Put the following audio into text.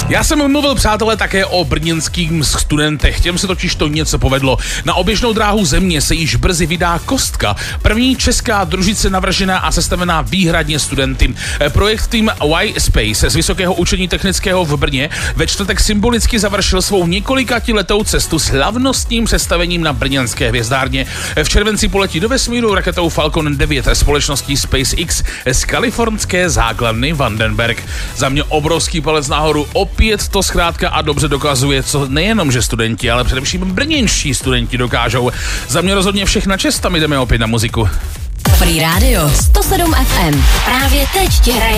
Já jsem mluvil, přátelé, také o brněnských studentech. Těm se totiž to něco povedlo. Na oběžnou dráhu země se již brzy vydá Kostka. První česká družice navržená a sestavená výhradně studenty. Projekt tým Y-Space z Vysokého učení technického v Brně ve čtvrtek symbolicky završil svou několikatiletou cestu s slavnostním představením na brněnské hvězdárně. V červenci poletí do vesmíru raketou Falcon 9 společností SpaceX z kalifornské základny Vandenberg. Za mě obrovský palec nahoru, opět to zkrátka a dobře dokazuje, co nejenom, že studenti, ale především brněnští studenti dokážou. Za mě rozhodně všechna čest, tam jdeme opět na muziku. Free Radio 107 FM. Právě teď ti hraje